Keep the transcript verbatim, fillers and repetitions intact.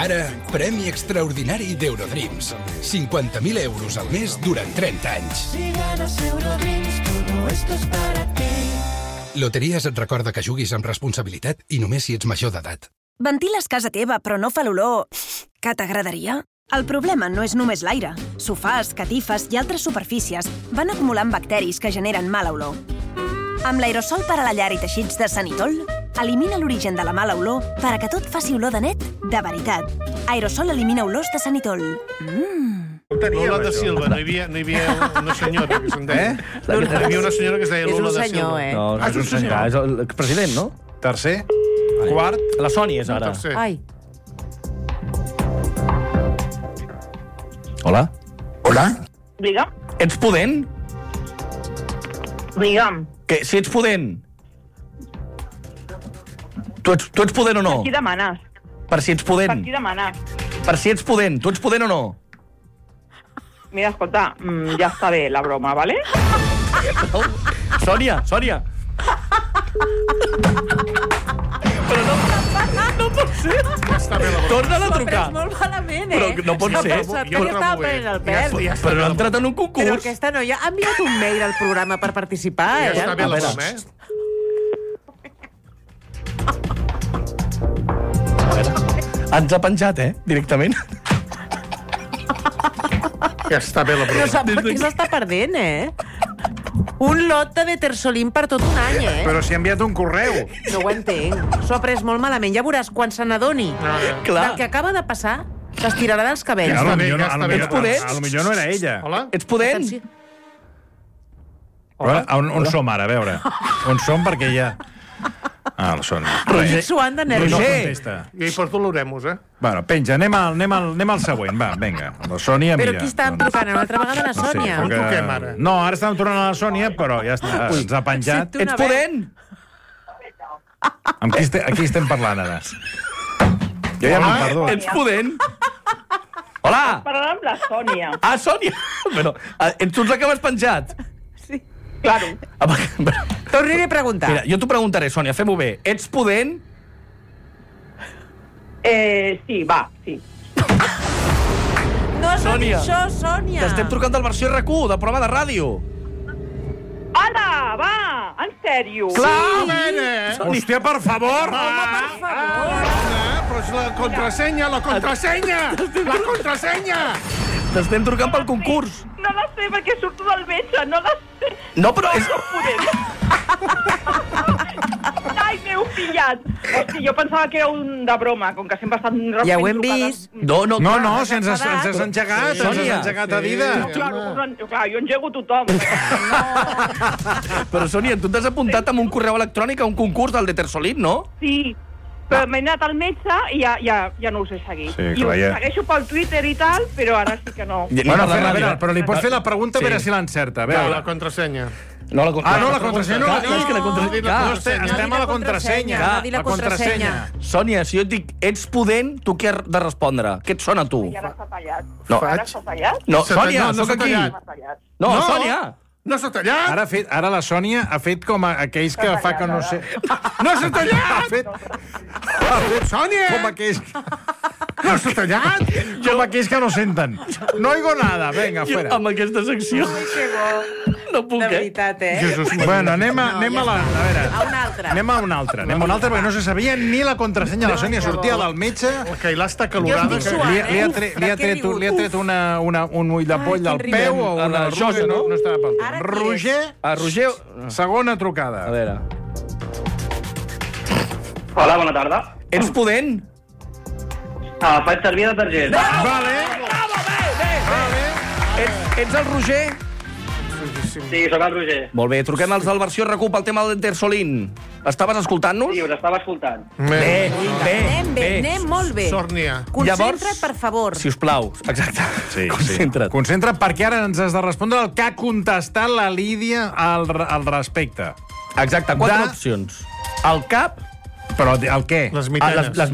Ara, premi extraordinari d'Eurodreams. cinquanta mil euros al mes durant trenta anys. Si ganas Eurodreams, todo esto es para ti. Loteries et recorda que juguis amb responsabilitat i només si ets major d'edat. Ventiles casa teva, però no fa l'olor que t'agradaria? El problema no és només l'aire. Sofàs, catifes i altres superfícies van acumulant bacteris que generen mala olor. Amb l'aerosol per a la llar i teixits de Sanitol, elimina l'origen de la mala olor per a que tot faci olor de net de veritat. Aerosol elimina olors de Sanitol. Mmm. Lola da Silva, no hi havia, no hi havia una senyora que se'n deia. Eh? No, hi havia una senyora que es deia Lola da Silva. És un senyor, eh? No, Ah, és un senyor. És el president, no? Tercer? Quart? La Sònia és ara. Tercer. Ai. Hola? Hola? Digue'm, Ets pudent? digue'm. Que, si ets pudent? Tu ets, tu ets pudent o no? Qui demanes? Per si ets Per pudent. qui demanes? Per si ets pudent. Tu ets pudent o no? Mira, escolta, mm, ja està bé la broma, ¿vale? Sònia, Sònia. Però no, no pot ser. Ja està bé la broma. Torna-la a S'ho ha trucar. pres molt malament, eh? Però no pot S'ha ser. pensat que Jo li estava trobo bé. prenent el Ja pèl. està- ja està Però bé no ha la entrat en un Però concurs. aquesta noia ha enviat un mail al programa per participar, Ja eh? està bé A la veure. broma, eh? Ens ha penjat, eh? Directament. Ja està bé la No broma. sap per què s'està perdent, eh? Un lot de Detersolín per tot un any, eh? Però si ha enviat un correu. No ho entenc. S'ho ha pres molt malament. Ja veuràs, quan se n'adoni Clar. del que acaba de passar, s'estirarà dels cabells. Ja està bé, ja a està lo bé. millor, Ets pudent? a lo millor no era ella. Hola? Ets pudent? Atenció. Hola? On, on som ara, a veure? On som perquè ja... Ah, la Sònia. Roger. Suant de No nervis. Roger. contesta. I hi porto l'Oremus, eh? Bueno, penja, anem al, anem al, anem al següent, va, vinga. La Sònia, Però mira. qui està trucant? Una altra vegada la Sònia? On truquem ara? No, ara estem tornant a la Sònia, però ja està, ens ha penjat. Sento una Ets veu. pudent? Amb qui, este, aquí estem parlant, ara? Jo ja m'he perdut. Ets pudent? Hola! Parlant amb la Sònia. Ah, Sònia! Bueno, eh, ets tu la que m'has penjat. Sí. Claro. Tornaré a preguntar. Mira, jo t'ho preguntaré, Sònia, fem-ho bé. Ets pudent? Eh, sí, va, sí. No s'ha dit Sònia. això, Sònia. T'estem trucant del versió R Q, del programa de ràdio. Hola, va, en sèrio. Clar! Nene! Hòstia, per favor! Per favor. Ah, però és la contrasenya, la contrasenya! La contrasenya! T'estem trucant pel concurs. No la sé perquè surto del metge, no la sé. No, però és... Ai, m'heu pillat. Hosti, jo pensava que era un de broma, com que sempre estan... Ja ho hem trucades. vist. No, no, No, clar. no, si ens has, ens has engegat, ens has Sònia. engegat a vida. No, clar, no, clar, jo engego tothom. Però, Sònia, tu t'has apuntat amb un correu electrònic a un concurs del Detersolín, no? Sí, però m'he anat al metge i ja, ja, ja no us he seguit. Sí, I clar, us ja. segueixo pel Twitter i tal, però ara sí que no. Ni Bueno, per la a veure, a ràdio, veure, eh? però li pots fer la pregunta a Sí. veure si l'encerta. A No, veure. la contrasenya. No, la, Ah, no, la contrasenya no la Clar, és que la No, contrasenya... la No, estem, estem a la contrasenya. Va dir la contrasenya. Sònia, si jo et dic ets pudent, tu què has de respondre? Què et sona a tu? I ara s'ha tallat. No. Ara s'ha tallat? No, S'ha Sònia, tallat, no sóc s'ha aquí. tallat. S'ha tallat. No, No. Sònia. No s'ha tallat? Ara, ha fet, ara la Sònia ha fet com a aquells que fa que no sé... No s'ha Ha tallat! fet, ha fet Sònia! com aquells, No s'ha tallat! com aquells que no senten. No oigo nada, venga, Jo, fuera. amb aquesta secció Que bo. no puc, De eh? veritat, eh? Jesús, Bueno, anem a, anem a la... A veure, A una altra. anem a una altra. Anem a una altra, perquè no se sabia ni la contrasenya. La Sònia sortia del metge... la Cailà està Jo calorada. estic que- suant. Li, li, ha, Uf, tre, de li, ha què tret, riu? li ha tret una, una, un ull de poll Ai, del que peu riu. o A una la arruga, Josa, no, no? no estava pel Ara tot. qui és? Roger, A Roger... segona A trucada. veure... Hola, bona tarda. Ets pudent? Ah, faig servir detergent. Vale. Ets, ets el Roger? Sí, sóc el Roger. Molt bé, truquem als del versió R Q pel tema del Detersolín. Estaves escoltant-nos? Sí, us estava escoltant. Bé, bé, Anem bé, anem molt bé. Sòrnia. Concentra't, per favor. Si us plau, exacte. Sí, Concentra't. sí. Concentra't, perquè ara ens has de respondre el que ha contestat la Lídia al, al respecte. Exacte, quatre De- opcions. El cap... Però el què? Les Ah, mitenes. les, les